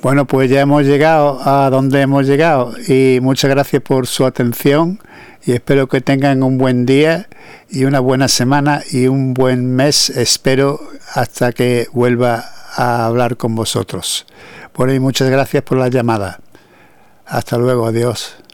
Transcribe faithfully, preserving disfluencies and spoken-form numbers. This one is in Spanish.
Bueno, pues ya hemos llegado a donde hemos llegado y muchas gracias por su atención y espero que tengan un buen día y una buena semana y un buen mes, espero, hasta que vuelva a hablar con vosotros. Bueno, y muchas gracias por la llamada. Hasta luego, adiós.